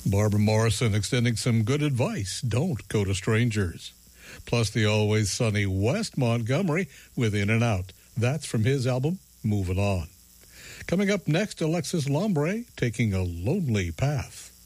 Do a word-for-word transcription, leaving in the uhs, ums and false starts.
Barbara Morrison extending some good advice. Don't go to strangers. Plus the always sunny West Montgomery with In and Out. That's from his album, Moving On. Coming up next, Alexis Lombre taking a lonely path.